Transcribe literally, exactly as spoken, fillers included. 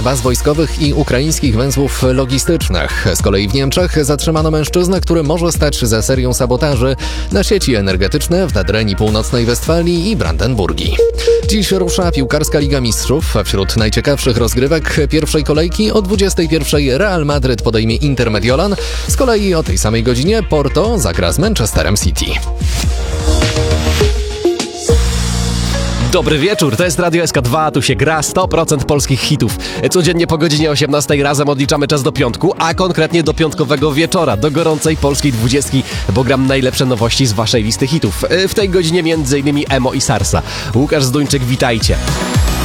baz wojskowych i ukraińskich węzłów logistycznych. Z kolei w Niemczech zatrzymano mężczyznę, który może stać za serią sabotaży na sieci energetyczne w Nadrenii Północnej Westfalii i Brandenburgii. Dziś rusza piłkarska Liga Mistrzów. Wśród najciekawszych rozgrywek pierwszej kolejki o dwudziestej pierwszej Real Madryt podejmie Inter Mediolan. Z kolei o tej samej godzinie Porto zagra z Manchesterem City. Dobry wieczór, to jest Radio S K dwa, tu się gra sto procent polskich hitów. Codziennie po godzinie osiemnastej razem odliczamy czas do piątku, a konkretnie do piątkowego wieczora, do gorącej polskiej dwudziestki, bo gram najlepsze nowości z waszej listy hitów. W tej godzinie między innymi Emo i Sarsa. Łukasz Zduńczyk, witajcie.